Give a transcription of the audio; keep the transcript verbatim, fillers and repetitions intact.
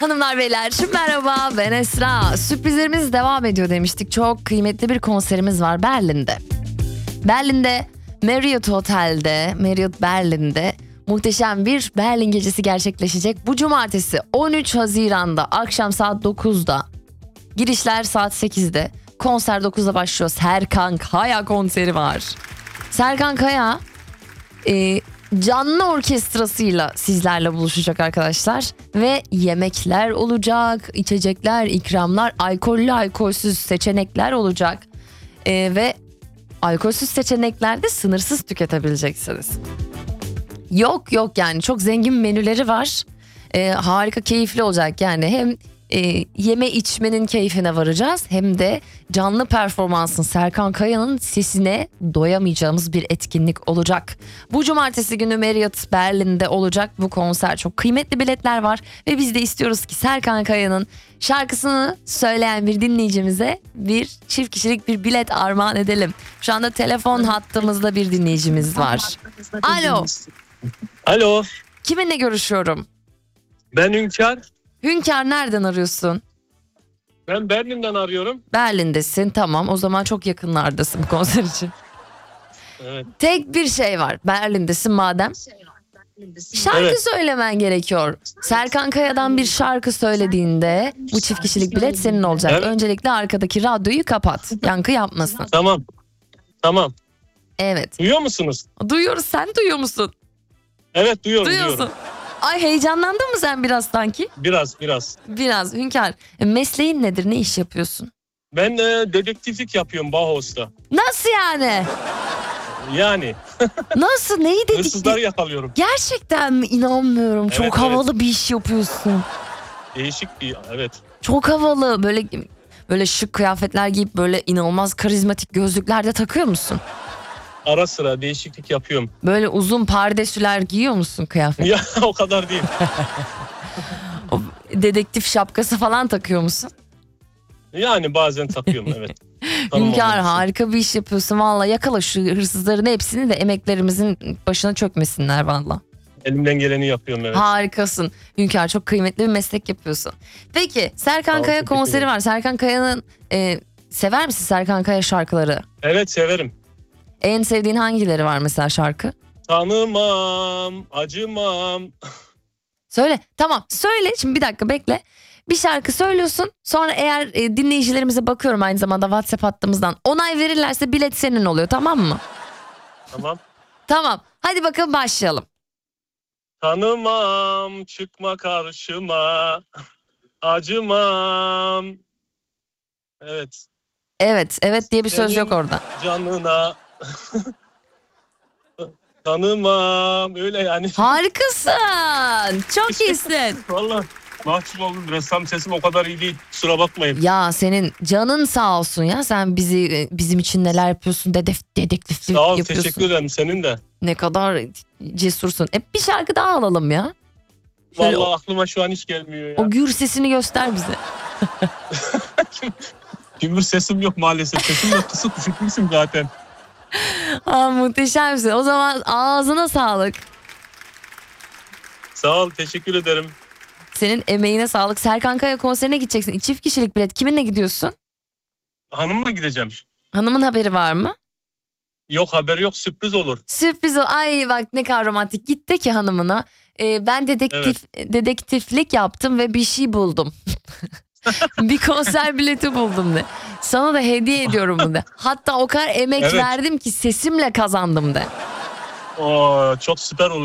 Hanımlar beyler merhaba, ben Esra. Sürprizlerimiz devam ediyor demiştik. Çok kıymetli bir konserimiz var Berlin'de. Berlin'de Marriott Otel'de, Marriott Berlin'de muhteşem bir Berlin gecesi gerçekleşecek. Bu cumartesi on üç Haziran'da akşam saat dokuzda. Girişler saat sekizde. Konser dokuzda başlıyor. Serkan Kaya konseri var. Serkan Kaya e, canlı orkestrasıyla sizlerle buluşacak arkadaşlar. Ve yemekler olacak, içecekler, ikramlar, alkollü alkolsüz seçenekler olacak. E, ve alkolsüz seçeneklerde sınırsız tüketebileceksiniz. Yok yok yani çok zengin menüleri var. E, harika, keyifli olacak yani. Hem e, yeme içmenin keyfine varacağız, hem de canlı performansın, Serkan Kaya'nın sesine doyamayacağımız bir etkinlik olacak. Bu cumartesi günü Marriott Berlin'de olacak bu konser. Çok kıymetli biletler var ve biz de istiyoruz ki Serkan Kaya'nın şarkısını söyleyen bir dinleyicimize bir çift kişilik bir bilet armağan edelim. Şu anda telefon hattımızda bir dinleyicimiz var. Alo. Alo, Kiminle görüşüyorum? ben Hünkar. Hünkar, nereden arıyorsun? Ben Berlin'den arıyorum. Berlin'desin, tamam, o zaman çok yakınlardasın bu konser için. Evet. Tek bir şey var, Berlin'desin madem. Şarkı Evet. söylemen gerekiyor. Serkan Kaya'dan bir şarkı söylediğinde bu çift kişilik bilet senin olacak. Evet. Öncelikle arkadaki radyoyu kapat, yankı yapmasın. Tamam. Tamam. Evet, Duyuyor musunuz? duyuyoruz, sen duyuyor musun? Evet, duyuyorum. Duyuyorsun. Duyuyorum. Ay, heyecanlandın mı sen biraz sanki? Biraz, biraz. Biraz. Hünkar, mesleğin nedir, ne iş yapıyorsun? Ben e, dedektiflik yapıyorum Bauhaus'ta. Nasıl yani? Yani Nasıl, neyi dedik? hırsızları yakalıyorum. Gerçekten mi? İnanmıyorum. Evet, Çok evet. havalı bir iş yapıyorsun. Değişik bir, evet. Çok havalı. Böyle böyle şık kıyafetler giyip böyle inanılmaz karizmatik gözlükler de takıyor musun? Ara sıra değişiklik yapıyorum. Böyle uzun pardesüler giyiyor musun kıyafet? Ya o kadar değil. O dedektif şapkası falan takıyor musun? Yani bazen takıyorum, evet. Tamam, Hünkar, olsun. harika bir iş yapıyorsun. Valla yakala şu hırsızların hepsini de emeklerimizin başına çökmesinler valla. Elimden geleni yapıyorum, evet. Harikasın. Hünkar, çok kıymetli bir meslek yapıyorsun. Peki Serkan Sağ ol, Kaya teşekkür konseri ederim. var. Serkan Kaya'nın e, sever misin Serkan Kaya şarkıları? Evet, severim. En sevdiğin hangileri var mesela şarkı? Tanımam, acımam. Söyle. Tamam, söyle. Şimdi bir dakika bekle. Bir şarkı söylüyorsun. Sonra eğer e, dinleyicilerimize bakıyorum aynı zamanda WhatsApp hattımızdan. Onay verirlerse bilet senin oluyor, tamam mı? Tamam. Tamam. Hadi bakalım başlayalım. Tanımam, çıkma karşıma, acımam. Evet. Evet, evet diye bir söz Senin yok orada. Canına tanımam, öyle yani. Harikasın. Çok iyisin. Vallahi mahcup oldum. Ressam sesim o kadar iyi değil. Kusura bakmayın. Ya senin canın sağ olsun ya. Sen bizi bizim için neler yapıyorsun? Dedef, dedektiflik Sağ ol, yapıyorsun. teşekkür ederim, senin de. Ne kadar cesursun. E bir şarkı daha alalım ya. Şöyle Vallahi o, aklıma şu an hiç gelmiyor ya. o gür sesini göster bize. Gümbür sesim yok maalesef. Sesim de kısık, düşükmüşüm zaten. Aa, muhteşemsin. O zaman ağzına sağlık. Sağ ol, teşekkür ederim. Senin emeğine sağlık. Serkan Kaya konserine gideceksin. Çift kişilik bilet. Kiminle gidiyorsun? Hanımla gideceğim. Hanımın haberi var mı? Yok, haberi yok, sürpriz olur. Sürpriz o. Ay bak ne kadar romantik. Git de ki hanımına. "Ee, ben dedektif dedektiflik yaptım ve bir şey buldum. Bir konser bileti buldum de. Sana da hediye ediyorum bunu de. Hatta o kadar emek Evet. verdim ki sesimle kazandım de. Oo, çok süper olur.